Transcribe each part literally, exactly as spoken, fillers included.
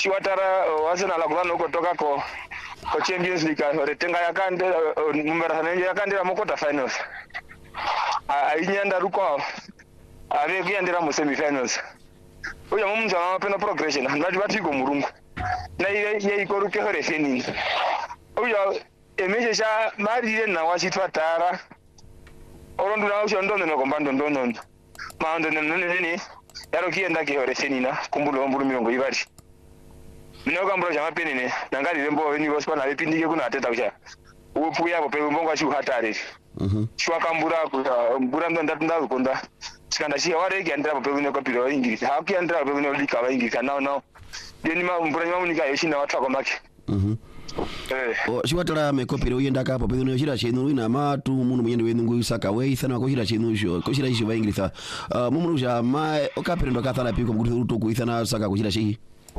chiwatara Arsenal akulano kutoka ko ko Champions League retenga yakande mumbera hanenje yakande mu quarter finals ainyanda ruko ave kuyandira mu semi finals uya mumza mapena progression ndati batiko murungu na ye ikoruke hore feni uya emeje sha marire na wachitwatara oronduna usho ndondo no kombando ndondo maando nene yaro kienda ke hore feni na kumbulo mbulu milongo ibari Minoka mbro jama penine nangali lembo ni bospa na bipindike kuna ateta kucha upu yabo pe mbongo achu hatari mhm shwa kambura kucha mbura ndo ndatunda kukonda sikanda shi ware ki andra pe kuno kopiro ingirisa ha ki andra pe kuno lika ba ingirisa now now deni ma mbura nyama munika yoshi na watu akomaki mhm eh o shiwatara me kopiro yenda kapo pe kuno shira chenu ina matu munu muyende wenungu saka we sana ko shira chenu sho ko shira shi ba ingirisa mumunu ja ma okapiro ndo kathana piko mkutu ku ithana saka ko shira shi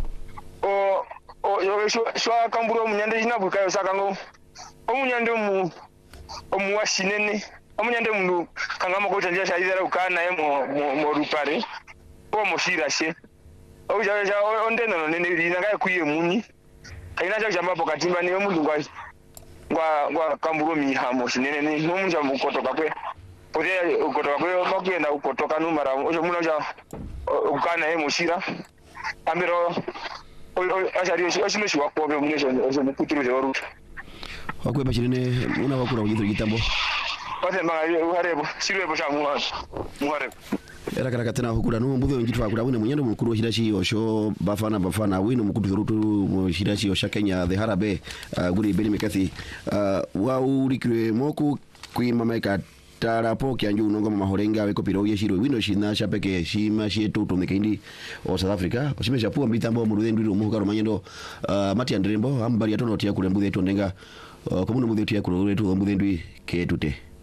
o o yo shwa kamburo munyande jina bukayo saka ngo omunyande mu omuwashinene omunyande mundu kangama ko tanja shayira ukana ye mo mo rupare ko moshira she o jaje ondena no nene rina ga kuye munyi kaina cha jamba pokatimba ni omundu ngwa ngwa ngwa kamburo mi hamo shinene ni no munja mukotoka kwe pode ukotoka kwe makuyenda ukotoka numara ojo muno ja ukana ye moshira amiro o ashari oshime shwa kwa bwe munesho ozo mukuturu je oru wakwe bashirine una wakura kujitro gitambo pate manga uharebo shirwebo cha muha muharebo era kara katena hukura no mbudho ngitwa kura bune munyando mukuru wa shirashi osho bafana bafana wino mukuturu rutu mu shirashi osha Kenya the Harabe guri beli mekathi wa urikwe moku kuimamaika tarapo kyanju unongo mahorenga weko piro yeshiro wino shina shapeke shima shetu tumekindi o South Africa oshimesha puwa mbitambo murude ndiro muhuka romanyendo mati andrembo ambari atono tia kule mbudhe tondenga komuno mbudhe tia kule tu mbudhe ndwi ke tute